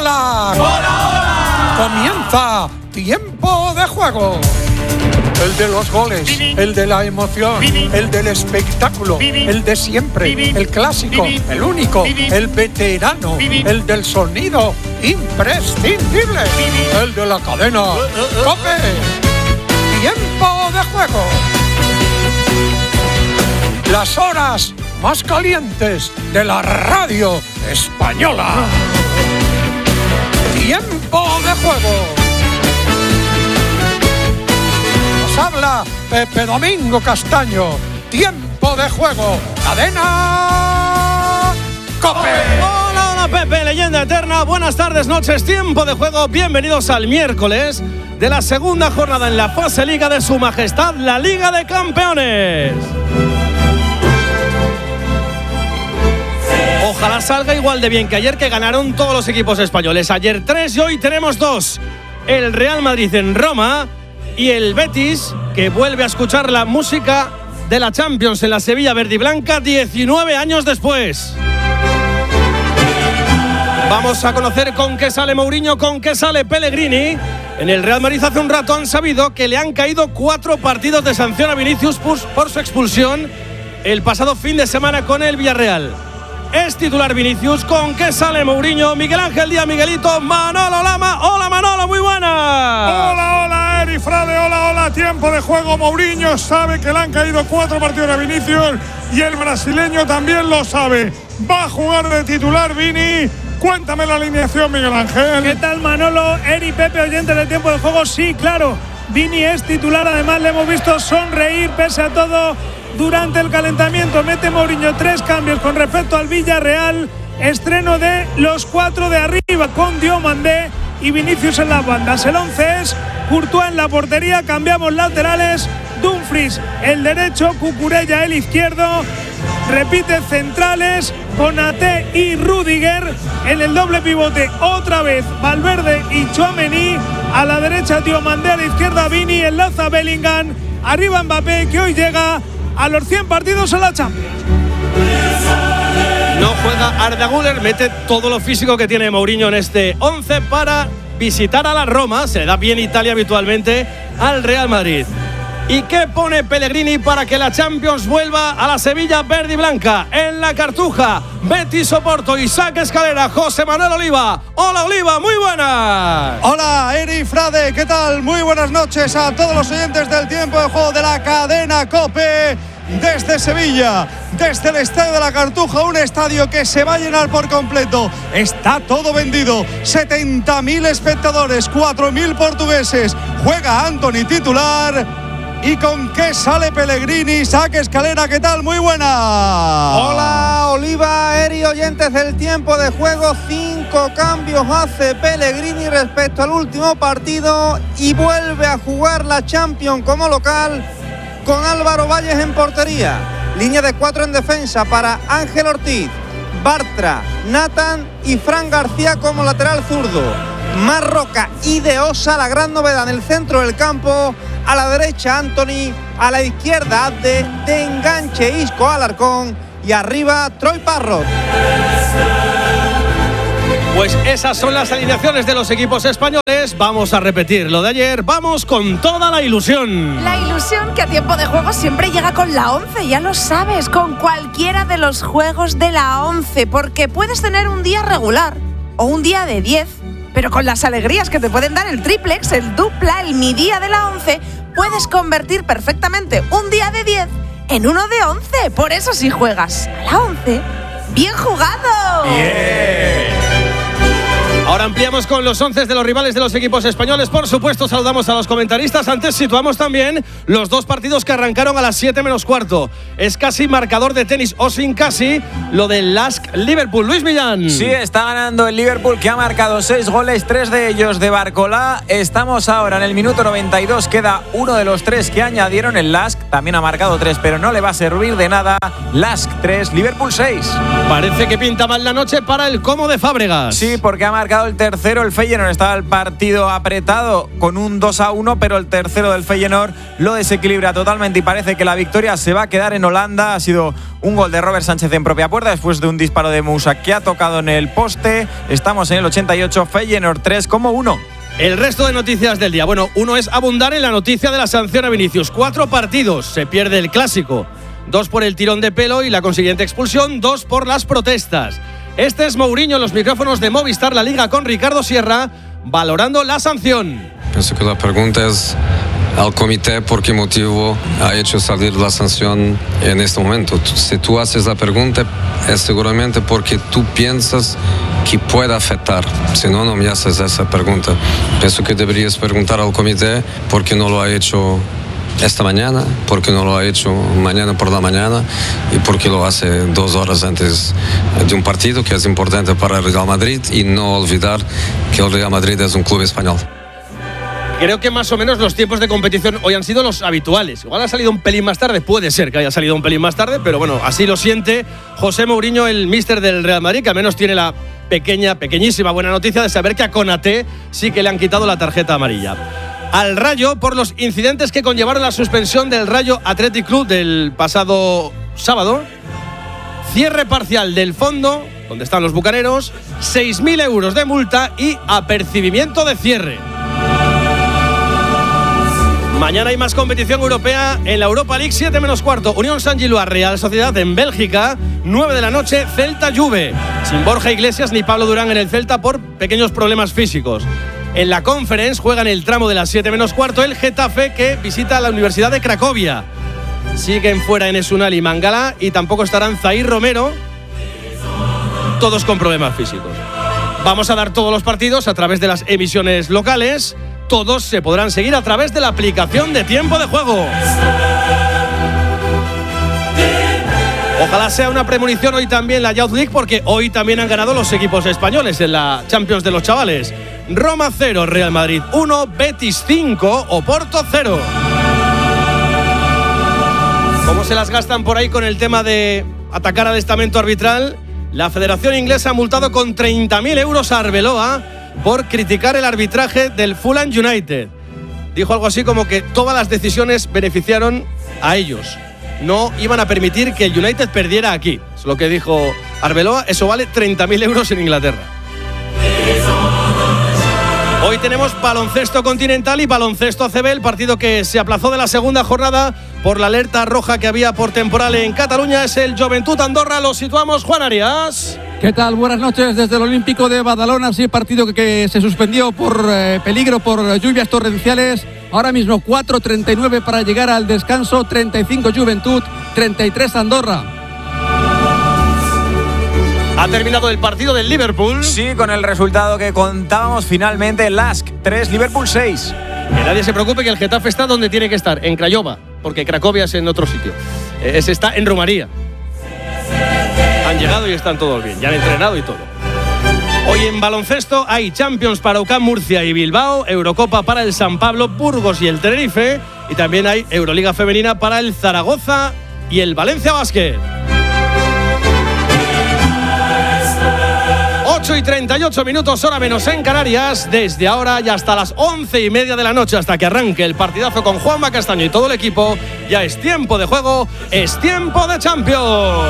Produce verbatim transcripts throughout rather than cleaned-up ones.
hola! ¡Hola, hola! Comienza Tiempo de Juego. El de los goles, el de la emoción, el del espectáculo, el de siempre, el clásico, el único, el veterano, el del sonido imprescindible, el de la cadena COPE. Tiempo de Juego. Las horas más calientes de la radio española. Tiempo de Juego. Habla Pepe Domingo Castaño. Tiempo de Juego. Cadena COPE. Hola, hola Pepe, leyenda eterna. Buenas tardes, noches, tiempo de juego. Bienvenidos al miércoles de la segunda jornada en la fase Liga de Su Majestad, la Liga de Campeones. Ojalá salga igual de bien que ayer, que ganaron todos los equipos españoles. Ayer tres y hoy tenemos dos. El Real Madrid en Roma y el Betis, que vuelve a escuchar la música de la Champions en la Sevilla verde y blanca diecinueve años después. Vamos a conocer con qué sale Mourinho, con qué sale Pellegrini. En el Real Madrid hace un rato han sabido que le han caído cuatro partidos de sanción a Vinicius por su expulsión el pasado fin de semana con el Villarreal. Es titular Vinicius. ¿Con qué sale Mourinho? Miguel Ángel Díaz, Miguelito, Manolo Lama. Hola Manolo, muy buena. Hola, hola Eri Frade, hola, hola. Tiempo de juego. Mourinho sabe que le han caído cuatro partidos a Vinicius y el brasileño también lo sabe. Va a jugar de titular Vini. Cuéntame la alineación, Miguel Ángel. ¿Qué tal, Manolo? Eri, Pepe, oyentes del tiempo de juego. Sí, claro, Vini es titular. Además le hemos visto sonreír pese a todo durante el calentamiento. Mete Mourinho tres cambios con respecto al Villarreal. Estreno de los cuatro de arriba con Diomandé y Vinicius en las bandas. El once es Courtois en la portería. Cambiamos laterales. Dumfries el derecho, Cucurella el izquierdo. Repite centrales, Konaté y Rüdiger. En el doble pivote otra vez Valverde y Tchouaméni. A la derecha Diomandé, a la izquierda Vini. Enlaza Bellingham. Arriba Mbappé, que hoy llega a los cien partidos en la Champions. No juega Arda Güler, mete todo lo físico que tiene Mourinho en este once para visitar a la Roma. Se le da bien Italia habitualmente al Real Madrid. ¿Y qué pone Pellegrini para que la Champions vuelva a la Sevilla verde y blanca? En la Cartuja, Betis Oporto, Isaac Escalera, José Manuel Oliva. Hola Oliva, muy buenas. Hola Eri Frade, ¿qué tal? Muy buenas noches a todos los oyentes del tiempo de juego de la cadena COPE. Desde Sevilla, desde el estadio de la Cartuja, un estadio que se va a llenar por completo. Está todo vendido, setenta mil espectadores, cuatro mil portugueses. Juega Antony titular. ¿Y con qué sale Pellegrini? Saque Escalera, ¿qué tal? Muy buena. Hola, Oliva, Eri, oyentes del tiempo de juego. Cinco cambios hace Pellegrini respecto al último partido y vuelve a jugar la Champions como local con Álvaro Valles en portería. Línea de cuatro en defensa para Ángel Ortiz, Bartra, Nathan y Fran García como lateral zurdo. Marroca y De Osa, la gran novedad en el centro del campo. A la derecha Antony, a la izquierda de, de enganche Isco Alarcón y arriba Troy Parrott. Pues esas son las alineaciones de los equipos españoles. Vamos a repetir lo de ayer. Vamos con toda la ilusión. La ilusión que a tiempo de juego siempre llega con la once, ya lo sabes, con cualquiera de los juegos de la once, porque puedes tener un día regular o un día de diez, pero con las alegrías que te pueden dar el triplex, el dupla, el mi día de la once, puedes convertir perfectamente un día de diez en uno de once. Por eso si juegas a la once, ¡bien jugado! Bien. Ahora ampliamos con los once de los rivales de los equipos españoles. Por supuesto, saludamos a los comentaristas. Antes situamos también los dos partidos que arrancaron a las siete menos cuarto. Es casi marcador de tenis, o sin casi, lo del Lask Liverpool. Luis Millán. Sí, está ganando el Liverpool, que ha marcado seis goles, tres de ellos de Barcolá. Estamos ahora en el minuto noventa y dos. Queda uno de los tres que añadieron. El Lask también ha marcado tres, pero no le va a servir de nada. Lask tres, Liverpool seis. Parece que pinta mal la noche para el Como de Fábregas. Sí, porque ha marcado el tercero, el Feyenoord. Estaba el partido apretado con un dos a uno, pero el tercero del Feyenoord lo desequilibra totalmente y parece que la victoria se va a quedar en Holanda. Ha sido un gol de Robert Sánchez en propia puerta después de un disparo de Moussa que ha tocado en el poste. Estamos en el ochenta y ocho, Feyenoord tres como uno. El resto de noticias del día. Bueno, uno es abundar en la noticia de la sanción a Vinicius. Cuatro partidos, se pierde el clásico. Dos por el tirón de pelo y la consiguiente expulsión, dos por las protestas. Este es Mourinho en los micrófonos de Movistar La Liga con Ricardo Sierra, valorando la sanción. Pienso que la pregunta es al comité por qué motivo ha hecho salir la sanción en este momento. Si tú haces la pregunta es seguramente porque tú piensas que puede afectar. Si no, no me haces esa pregunta. Pienso que deberías preguntar al comité por qué no lo ha hecho esta mañana, por qué no lo ha hecho mañana por la mañana y por qué lo hace dos horas antes de un partido que es importante para el Real Madrid, y no olvidar que el Real Madrid es un club español. Creo que más o menos los tiempos de competición hoy han sido los habituales. Igual ha salido un pelín más tarde, puede ser que haya salido un pelín más tarde, pero bueno, así lo siente José Mourinho, el míster del Real Madrid, que al menos tiene la pequeña, pequeñísima buena noticia de saber que a Konaté sí que le han quitado la tarjeta amarilla. Al Rayo por los incidentes que conllevaron la suspensión del Rayo Athletic Club del pasado sábado. Cierre parcial del fondo, donde están los bucaneros, seis mil euros de multa y apercibimiento de cierre. Mañana hay más competición europea en la Europa League, siete menos cuarto. Unión Saint-Gilloise, Real Sociedad en Bélgica, nueve de la noche, Celta Juve. Sin Borja Iglesias ni Pablo Durán en el Celta por pequeños problemas físicos. En la Conference juegan el tramo de las siete menos cuarto el Getafe, que visita la Universidad de Cracovia. Siguen fuera Enes Unal y Mangala, y tampoco estarán Zaire Romero, todos con problemas físicos. Vamos a dar todos los partidos a través de las emisiones locales. Todos se podrán seguir a través de la aplicación de Tiempo de Juego. Ojalá sea una premonición hoy también la Youth League, porque hoy también han ganado los equipos españoles en la Champions de los chavales. Roma cero, Real Madrid uno, Betis cinco, Oporto cero. ¿Cómo se las gastan por ahí con el tema de atacar al estamento arbitral? La Federación Inglesa ha multado con treinta mil euros a Arbeloa por criticar el arbitraje del Fulham United. Dijo algo así como que todas las decisiones beneficiaron a ellos. No iban a permitir que el United perdiera aquí. Es lo que dijo Arbeloa. Eso vale treinta mil euros en Inglaterra. Hoy tenemos baloncesto continental y baloncesto A C B, el partido que se aplazó de la segunda jornada por la alerta roja que había por temporal en Cataluña. Es el Joventut Andorra. Lo situamos, Juan Arias. ¿Qué tal? Buenas noches desde el Olímpico de Badalona. Sí, partido que, que se suspendió por eh, peligro, por lluvias torrenciales. Ahora mismo cuatro treinta y nueve para llegar al descanso. treinta y cinco Joventut, treinta y tres Andorra. Ha terminado el partido del Liverpool. Sí, con el resultado que contábamos finalmente. Lask tres, Liverpool seis. Que nadie se preocupe, que el Getafe está donde tiene que estar, en Craiova, porque Cracovia es en otro sitio. Ese está en Rumanía. Han llegado y están todos bien, ya han entrenado y todo. Hoy en baloncesto hay Champions para U C A M Murcia y Bilbao, Eurocopa para el San Pablo, Burgos y el Tenerife, y también hay Euroliga femenina para el Zaragoza y el Valencia Basket. ocho y treinta y ocho minutos, hora menos en Canarias. Desde ahora y hasta las once y media de la noche, hasta que arranque el partidazo con Juanma Castaño y todo el equipo, ya es tiempo de juego, es tiempo de Champions.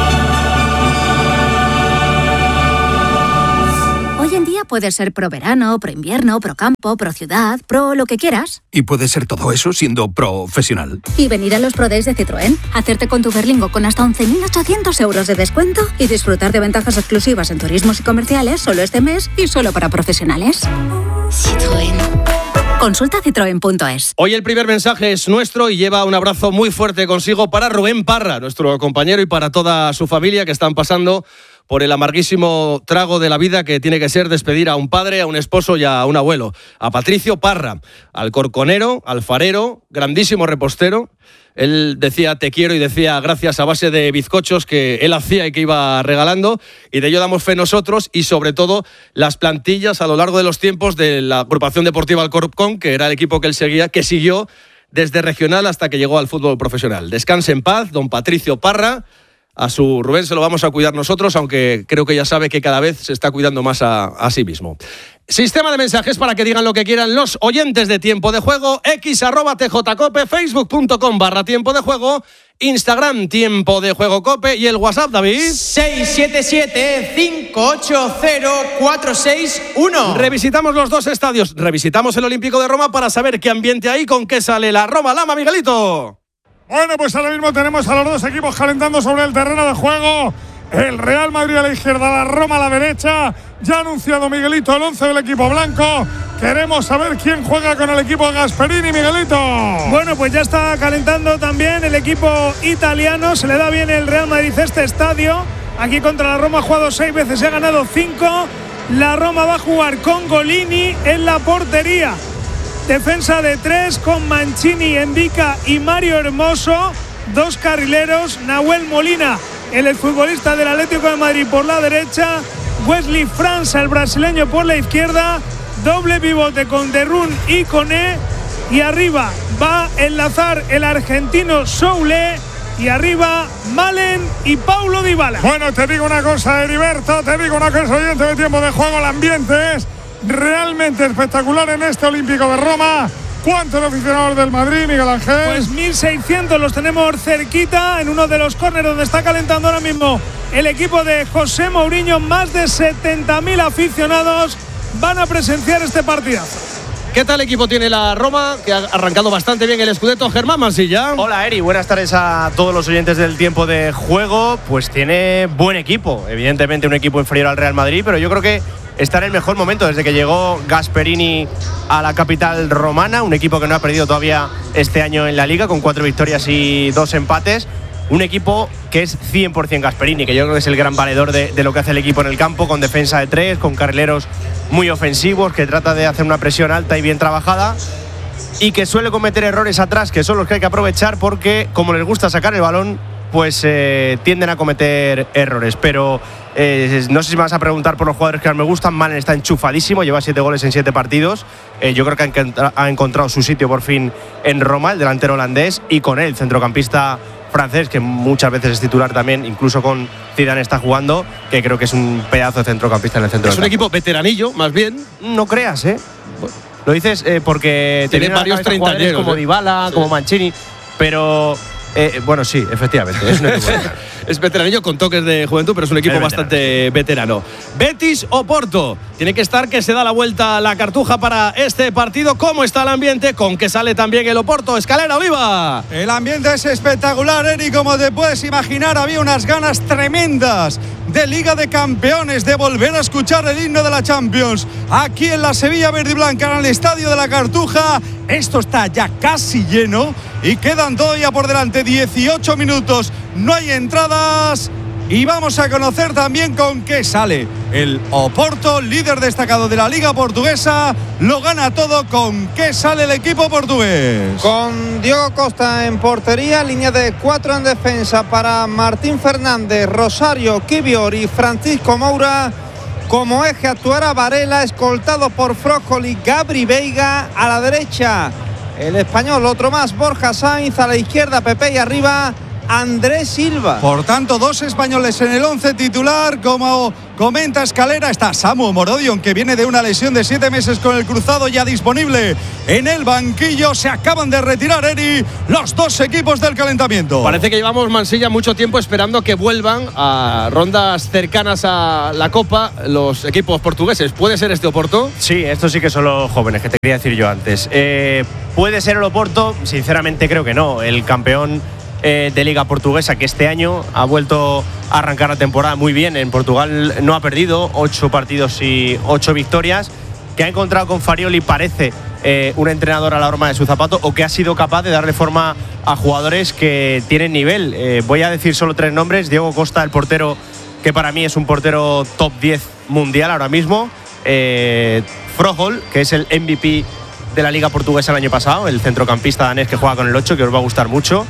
Hoy en día puedes ser pro verano, pro invierno, pro campo, pro ciudad, pro lo que quieras. Y puedes ser todo eso siendo profesional. Y venir a los Pro Days de Citroën, hacerte con tu Berlingo con hasta once mil ochocientos euros de descuento y disfrutar de ventajas exclusivas en turismos y comerciales solo este mes y solo para profesionales. Citroën. Consulta citroen punto es. Hoy el primer mensaje es nuestro y lleva un abrazo muy fuerte consigo para Rubén Parra, nuestro compañero, y para toda su familia que están pasando por el amarguísimo trago de la vida que tiene que ser despedir a un padre, a un esposo y a un abuelo. A Patricio Parra, alcorconero, alfarero, grandísimo repostero. Él decía te quiero y decía gracias a base de bizcochos que él hacía y que iba regalando, y de ello damos fe nosotros, y sobre todo las plantillas a lo largo de los tiempos de la agrupación deportiva Alcorcón, que era el equipo que él seguía, que siguió desde regional hasta que llegó al fútbol profesional. Descanse en paz, don Patricio Parra. a su Rubén se lo vamos a cuidar nosotros, aunque creo que ya sabe que cada vez se está cuidando más a, a sí mismo. Sistema de mensajes para que digan lo que quieran los oyentes de Tiempo de Juego, x arroba tjcope, facebook.com barra Tiempo de Juego, Instagram Tiempo de Juego Cope y el WhatsApp, David. seis siete siete, cinco ocho cero, cuatro seis uno. Revisitamos los dos estadios, revisitamos el Olímpico de Roma para saber qué ambiente hay, con qué sale la Roma Lama, Miguelito. Bueno, pues ahora mismo tenemos a los dos equipos calentando sobre el terreno de juego. El Real Madrid a la izquierda, la Roma a la derecha. Ya ha anunciado Miguelito el once del equipo blanco. Queremos saber quién juega con el equipo Gasperini, Miguelito. Bueno, pues ya está calentando también el equipo italiano. Se le da bien el Real Madrid este estadio. Aquí contra la Roma ha jugado seis veces y ha ganado cinco. La Roma va a jugar con Golini en la portería. Defensa de tres con Mancini, Endica y Mario Hermoso. Dos carrileros, Nahuel Molina, el exfutbolista del Atlético de Madrid, por la derecha. Wesley França, el brasileño, por la izquierda. Doble pivote con Derrún y Koné. Y arriba va a enlazar el argentino Soule. Y arriba Malen y Paulo Dybala. Bueno, te digo una cosa, Heriberto, te digo una cosa, oyente de Tiempo de Juego. El ambiente es realmente espectacular en este Olímpico de Roma. ¿Cuántos aficionados del Madrid, Miguel Ángel? Pues mil seiscientos los tenemos cerquita en uno de los córneres donde está calentando ahora mismo el equipo de José Mourinho. Más de setenta mil aficionados van a presenciar este partidazo. ¿Qué tal equipo tiene la Roma? Que ha arrancado bastante bien el Scudetto. Germán Mansilla. Hola, Eri. Buenas tardes a todos los oyentes del Tiempo de Juego. Pues tiene buen equipo. Evidentemente un equipo inferior al Real Madrid, pero yo creo que está en el mejor momento desde que llegó Gasperini a la capital romana. Un equipo que no ha perdido todavía este año en la Liga, con cuatro victorias y dos empates. Un equipo que es cien por ciento Gasperini, que yo creo que es el gran valedor de, de lo que hace el equipo en el campo, con defensa de tres, con carrileros muy ofensivos, que trata de hacer una presión alta y bien trabajada, y que suele cometer errores atrás, que son los que hay que aprovechar, porque como les gusta sacar el balón, pues eh, tienden a cometer errores. Pero eh, no sé si me vas a preguntar por los jugadores que más me gustan. Malen está enchufadísimo, lleva siete goles en siete partidos. Eh, yo creo que ha, encontra- ha encontrado su sitio por fin en Roma, el delantero holandés, y con él, centrocampista francés, que muchas veces es titular también, incluso con Zidane está jugando, que creo que es un pedazo de centrocampista en el centro. Es un equipo veteranillo, más bien. No creas, ¿eh? Lo dices eh, porque tiene varios treintañeros, como ¿eh? Dybala, sí, como Mancini, pero eh, bueno, sí, efectivamente, es un equipo es veteranillo con toques de juventud, pero es un equipo es bastante veterano. Betis o Porto. Tiene que estar que se da la vuelta a la Cartuja para este partido. ¿Cómo está el ambiente? ¿Con qué sale también el Oporto? Escalera, Oliva. El ambiente es espectacular, Eri, como te puedes imaginar. Había unas ganas tremendas de Liga de Campeones, de volver a escuchar el himno de la Champions aquí en la Sevilla Verde y Blanca, en el estadio de la Cartuja. Esto está ya casi lleno y quedan todavía por delante dieciocho minutos. No hay entradas y vamos a conocer también con qué sale el Oporto, líder destacado de la Liga Portuguesa. Lo gana todo. ¿Con qué sale el equipo portugués? Con Diogo Costa en portería, línea de cuatro en defensa para Martín Fernández, Rosario, Kivior y Francisco Moura. Como eje actuará Varela, escoltado por Frócoli, Gabri Veiga. A la derecha el español, otro más, Borja Sainz. A la izquierda Pepe y arriba Andrés Silva. Por tanto, dos españoles en el once titular. Como comenta Escalera, está Samu Morodion, que viene de una lesión de siete meses con el cruzado, ya disponible en el banquillo. Se acaban de retirar, Eri, los dos equipos del calentamiento. Parece que llevamos, Mansilla, mucho tiempo esperando que vuelvan a rondas cercanas a la Copa los equipos portugueses. ¿Puede ser este Oporto? Sí, estos sí que son los jóvenes, que te quería decir yo antes. Eh, ¿Puede ser el Oporto? Sinceramente creo que no. El campeón eh, de Liga Portuguesa, que este año ha vuelto a arrancar la temporada muy bien. En Portugal no ha perdido, ocho partidos y ocho victorias. Que ha encontrado con Farioli, parece eh, un entrenador a la horma de su zapato, o que ha sido capaz de darle forma a jugadores que tienen nivel. Eh, voy a decir solo tres nombres. Diego Costa, el portero, que para mí es un portero top diez mundial ahora mismo. Eh, Frohol, que es el M V P de la Liga Portuguesa el año pasado, el centrocampista danés que juega con el ocho, que os va a gustar mucho.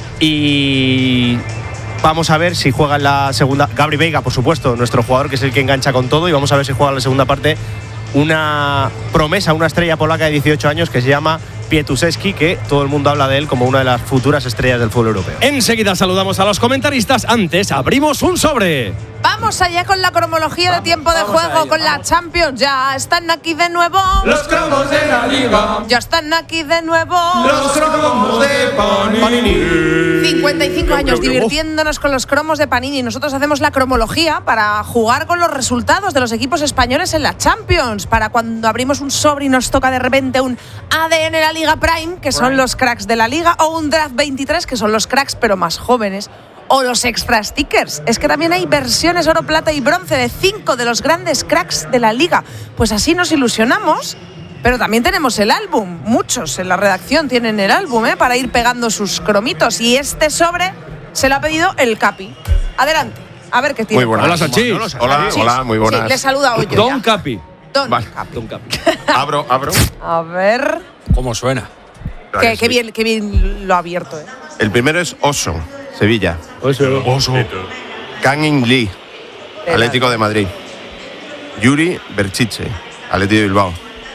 Y vamos a ver si juega en la segunda. Gabri Veiga, por supuesto, nuestro jugador, que es el que engancha con todo. Y vamos a ver si juega en la segunda parte una promesa, una estrella polaca de dieciocho años que se llama Pietusewski, que todo el mundo habla de él como una de las futuras estrellas del fútbol europeo. Enseguida saludamos a los comentaristas. Antes abrimos un sobre. Vamos allá con la cromología de tiempo de juego, con la Champions. Ya están aquí de nuevo los cromos de la Liga. Ya están aquí de nuevo los cromos de Panini. cincuenta y cinco años divirtiéndonos con los cromos de Panini. Nosotros hacemos la cromología para jugar con los resultados de los equipos españoles en la Champions. Para cuando abrimos un sobre y nos toca de repente un A D N la Liga Prime, que son los cracks de la Liga, o un Draft veintitrés, que son los cracks pero más jóvenes. O los extra stickers. Es que también hay versiones oro, plata y bronce de cinco de los grandes cracks de la liga. Pues así nos ilusionamos, pero también tenemos el álbum. Muchos en la redacción tienen el álbum, ¿eh? Para ir pegando sus cromitos. Y este sobre se lo ha pedido el Capi. Adelante, a ver qué tiene. Muy buenas. Hola, Sanchís. Hola, hola, muy buenas. Sí, le saluda hoy. Don Capi. Don vale. Capi. Don Capi. Abro, abro. A ver. ¿Cómo suena? Qué, qué, bien, qué bien lo ha abierto, ¿eh? El primero es Oso, Sevilla. Oso. Oso. Kang In Lee, Atlético de Madrid. Yuri Berchiche, Atlético de Bilbao.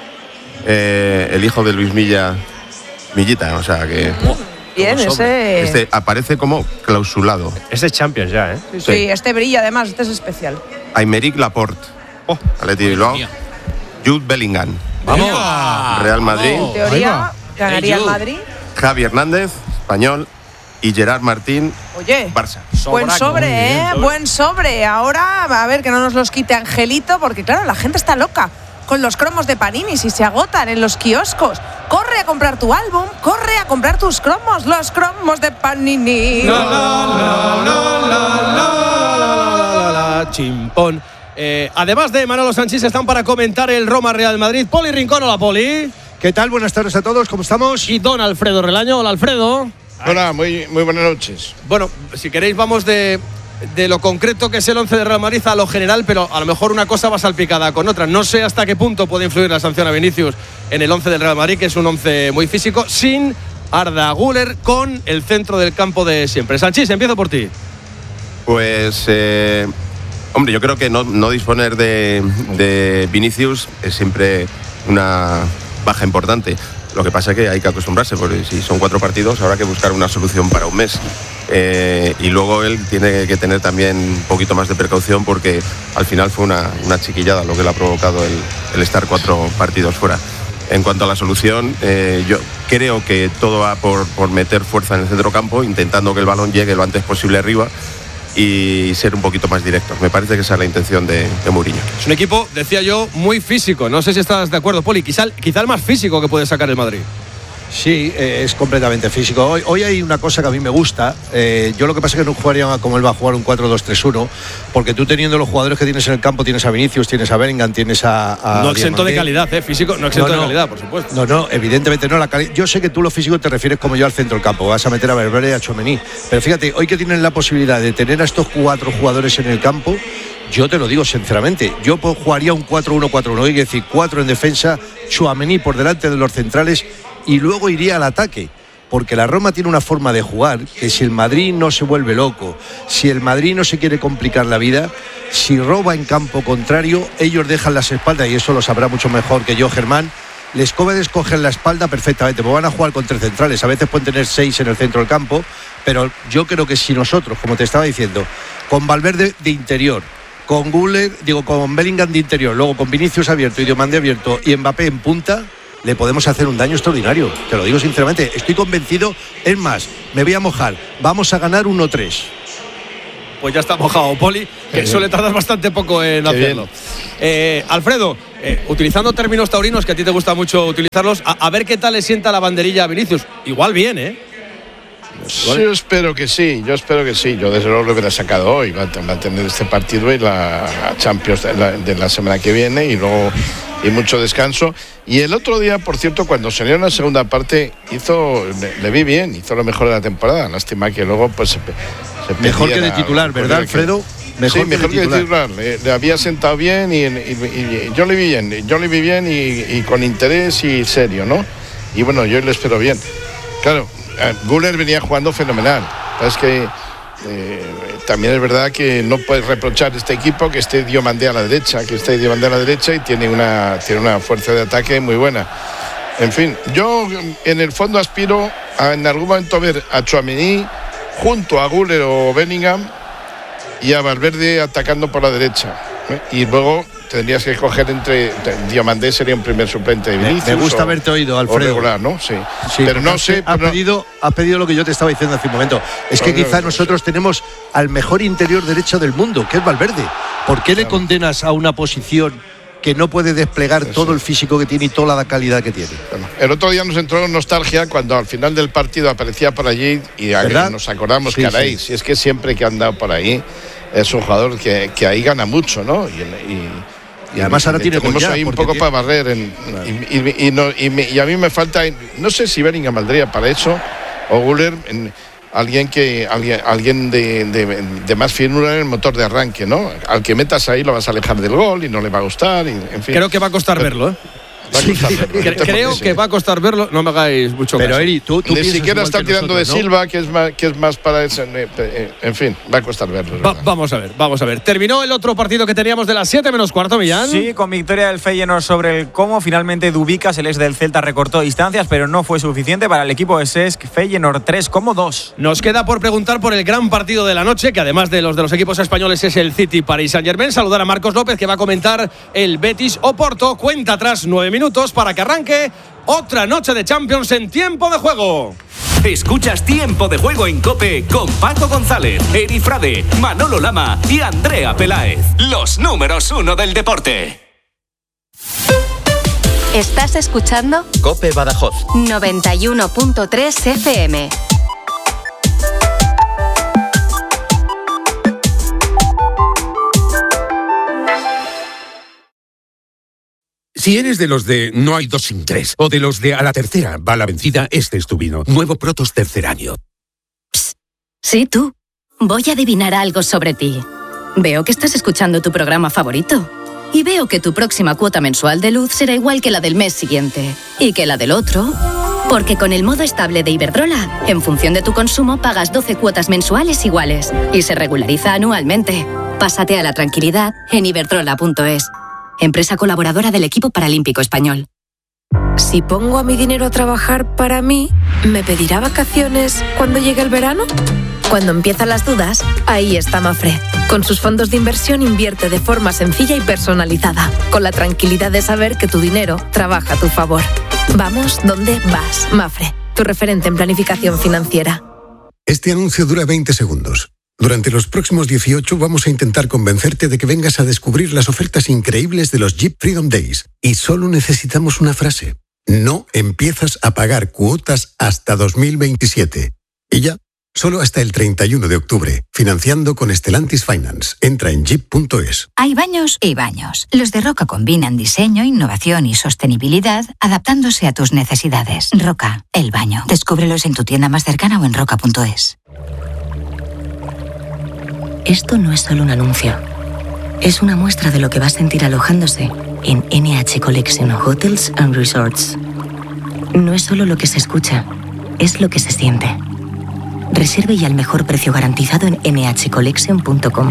Eh, el hijo de Luis Milla, Millita, o sea que. Bien, ese. Este aparece como clausulado. Ese es Champions ya, ¿eh? Sí, sí, este brilla además, este es especial. Aymeric Laporte, oh, Atlético de Bilbao. Jude Bellingham, Vamos. Real Madrid. En teoría, ganaría el Madrid. Javi Hernández, español. Y Gerard Martín, Oye, Barça. Buen sobre, ¿eh? Bien, sobre. Buen sobre. Ahora, a ver, que no nos los quite Angelito, porque claro, la gente está loca con los cromos de Panini si se agotan en los kioscos. Corre a comprar tu álbum, corre a comprar tus cromos, los cromos de Panini. La, la, la, la, la, la, la, la, chimpón. Eh, además de Manolo Sanchís, están para comentar el Roma Real Madrid. Poli Rincón, hola Poli. ¿Qué tal? Buenas tardes a todos, ¿cómo estamos? Y don Alfredo Relaño, hola Alfredo. Hola, muy, muy buenas noches. Bueno, si queréis vamos de, de lo concreto que es el once de Real Madrid a lo general, pero a lo mejor una cosa va salpicada con otra. No sé hasta qué punto puede influir la sanción a Vinicius en el once del Real Madrid, que es un once muy físico, sin Arda Güler, con el centro del campo de siempre. Sanchís, empiezo por ti. Pues, eh, hombre, yo creo que no, no disponer de, de Vinicius es siempre una baja importante. Lo que pasa es que hay que acostumbrarse, porque si son cuatro partidos habrá que buscar una solución para un mes. Eh, y luego él tiene que tener también un poquito más de precaución, porque al final fue una, una chiquillada lo que le ha provocado el, el estar cuatro partidos fuera. En cuanto a la solución, eh, yo creo que todo va por, por meter fuerza en el centrocampo, intentando que el balón llegue lo antes posible arriba y ser un poquito más directos. Me parece que esa es la intención de, de Mourinho. Es un equipo, decía yo, muy físico. No sé si estás de acuerdo, Poli. Quizá, quizá el más físico que puede sacar el Madrid. Sí, eh, es completamente físico. Hoy, hoy hay una cosa que a mí me gusta. Eh, yo lo que pasa es que no jugaría como él va a jugar un cuatro dos tres uno, porque tú teniendo los jugadores que tienes en el campo, tienes a Vinicius, tienes a Bellingham, tienes a… a no exento de calidad, ¿eh? Físico, no exento no, no, de calidad, por supuesto. No, no, evidentemente no. La cali- yo sé que tú lo físico te refieres como yo al centro del campo. Vas a meter a Valverde y a Tchouaméni. Pero fíjate, hoy que tienen la posibilidad de tener a estos cuatro jugadores en el campo, yo te lo digo sinceramente, yo jugaría un cuatro uno cuatro uno, es decir, cuatro en defensa, Tchouaméni por delante de los centrales y luego iría al ataque, porque la Roma tiene una forma de jugar que si el Madrid no se vuelve loco, si el Madrid no se quiere complicar la vida, si roba en campo contrario, ellos dejan las espaldas, y eso lo sabrá mucho mejor que yo, Germán, les puedes coger la espalda perfectamente, pues van a jugar con tres centrales, a veces pueden tener seis en el centro del campo, pero yo creo que si nosotros, como te estaba diciendo, con Valverde de interior, con Güler, digo, con Bellingham de interior, luego con Vinicius abierto y Diomande abierto y Mbappé en punta, le podemos hacer un daño extraordinario. Te lo digo sinceramente, estoy convencido. Es más, me voy a mojar. Vamos a ganar uno tres. Pues ya está mojado, Poli, que Qué suele bien. tardar bastante poco en Qué hacerlo. Eh, Alfredo, eh, utilizando términos taurinos, que a ti te gusta mucho utilizarlos, a, a ver qué tal le sienta la banderilla a Vinicius. Igual bien, ¿eh? Igual. Yo espero que sí, yo espero que sí. Yo desde luego lo hubiera sacado hoy. Va a, va a tener este partido y la Champions de la, de la semana que viene y luego y mucho descanso. Y el otro día, por cierto, cuando salió en la segunda parte, hizo le, le vi bien, hizo lo mejor de la temporada. Lástima que luego pues se, se mejor que de titular, ¿verdad, Alfredo? Mejor sí, mejor que de titular. titular. Le, le había sentado bien y, y, y, y yo le vi bien, yo le vi bien y, y con interés y serio, ¿no? Y bueno, yo le espero bien. Claro, Güler venía jugando fenomenal. Es que eh, también es verdad que no puedes reprochar a este equipo que esté Diomande a la derecha, que esté Diomande a la derecha y tiene una, tiene una fuerza de ataque muy buena. En fin, yo en el fondo aspiro a en algún momento ver a Tchouaméni junto a Güler o Bellingham y a Valverde atacando por la derecha. ¿eh? Y luego tendrías que escoger entre Diomandé, sería un primer suplente de Vinicius. Me gusta haberte oído, Alfredo. Regular, ¿no? Sí. sí pero no sé. Ha pero pedido, ha pedido lo que yo te estaba diciendo hace un momento. Es que quizá nosotros tenemos al mejor interior derecho del mundo, que es Valverde. ¿Por qué le condenas a una posición que no puede desplegar sí, todo sí. el físico que tiene y toda la calidad que tiene? Bueno, el otro día nos entró nostalgia cuando al final del partido aparecía por allí y ¿verdad? Nos acordamos, sí, caray, sí. si es que siempre que ha andado por ahí es un jugador que, que ahí gana mucho, ¿no? Y, y, y además ahora tiene tenemos ahí un poco tiene... para barrer en, claro. y, y, y, no, y, me, y a mí me falta, no sé si Bellingham valdría para eso o Güler, en, alguien que alguien, alguien de, de, de más finura en el motor de arranque, ¿no? Al que metas ahí lo vas a alejar del gol y no le va a gustar, y, en fin. Creo que va a costar pero, verlo, ¿eh? Va a costar sí. verlo. Creo, creo que sí. va a costar verlo, no me hagáis mucho pero, caso. Eri, tú, tú ni siquiera está tirando nosotros, de ¿no? Silva, que es más, que es más para ese, en fin, va a costar verlo. Va, vamos a ver, vamos a ver. Terminó el otro partido que teníamos de las siete menos cuarto, Millán. Sí, con victoria del Feyenoord sobre el Como. Finalmente Dubicas, el ex del Celta, recortó distancias, pero no fue suficiente para el equipo de Cesc. Feyenoord tres, Como dos. Nos queda por preguntar por el gran partido de la noche, que además de los de los equipos españoles es el City Paris Saint-Germain. Saludar a Marcos López, que va a comentar el Betis Oporto. Cuenta atrás nueve minutos para que arranque otra noche de Champions en Tiempo de Juego. Escuchas Tiempo de Juego en COPE con Paco González, Eri Frade, Manolo Lama y Andrea Peláez. Los números uno del deporte. ¿Estás escuchando? COPE Badajoz noventa y uno punto tres F M. Si eres de los de no hay dos sin tres, o de los de a la tercera va la vencida, este es tu vino. Nuevo Protos tercer año. Psst. Sí, tú. Voy a adivinar algo sobre ti. Veo que estás escuchando tu programa favorito. Y veo que tu próxima cuota mensual de luz será igual que la del mes siguiente. Y que la del otro. Porque con el modo estable de Iberdrola, en función de tu consumo, pagas doce cuotas mensuales iguales. Y se regulariza anualmente. Pásate a la tranquilidad en iberdrola punto es. Empresa colaboradora del equipo paralímpico español. Si pongo a mi dinero a trabajar para mí, ¿me pedirá vacaciones cuando llegue el verano? Cuando empiezan las dudas, ahí está Mafre. Con sus fondos de inversión invierte de forma sencilla y personalizada, con la tranquilidad de saber que tu dinero trabaja a tu favor. Vamos donde vas, Mafre, tu referente en planificación financiera. Este anuncio dura veinte segundos. Durante los próximos dieciocho vamos a intentar convencerte de que vengas a descubrir las ofertas increíbles de los Jeep Freedom Days. Y solo necesitamos una frase. No empiezas a pagar cuotas hasta dos mil veintisiete. Y ya, solo hasta el treinta y uno de octubre. Financiando con Stellantis Finance. Entra en jeep punto es. Hay baños y baños. Los de Roca combinan diseño, innovación y sostenibilidad, adaptándose a tus necesidades. Roca, el baño. Descúbrelos en tu tienda más cercana o en roca punto es. Esto no es solo un anuncio. Es una muestra de lo que va a sentir alojándose en N H Collection Hotels and Resorts. No es solo lo que se escucha, es lo que se siente. Reserve y al mejor precio garantizado en ene hache collection punto com.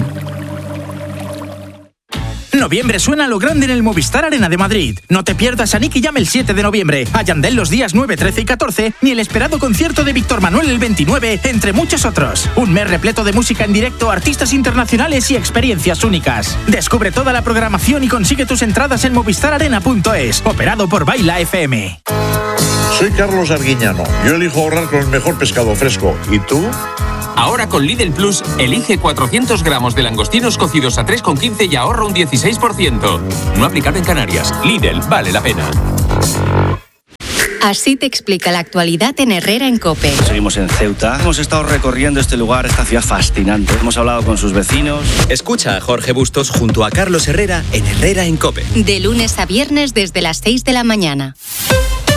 Noviembre suena a lo grande en el Movistar Arena de Madrid. No te pierdas a Nicky Jam el siete de noviembre, a Yandel los días nueve, trece y catorce, ni el esperado concierto de Víctor Manuel el veintinueve, entre muchos otros. Un mes repleto de música en directo, artistas internacionales y experiencias únicas. Descubre toda la programación y consigue tus entradas en movistar arena punto es, operado por Baila F M. Soy Carlos Arguiñano. Yo elijo ahorrar con el mejor pescado fresco. ¿Y tú? Ahora con Lidl Plus, elige cuatrocientos gramos de langostinos cocidos a tres con quince y ahorra un dieciséis por ciento. No aplicado en Canarias. Lidl, vale la pena. Así te explica la actualidad en Herrera en COPE. Seguimos en Ceuta. Hemos estado recorriendo este lugar, esta ciudad fascinante. Hemos hablado con sus vecinos. Escucha a Jorge Bustos junto a Carlos Herrera en Herrera en COPE. De lunes a viernes desde las seis de la mañana.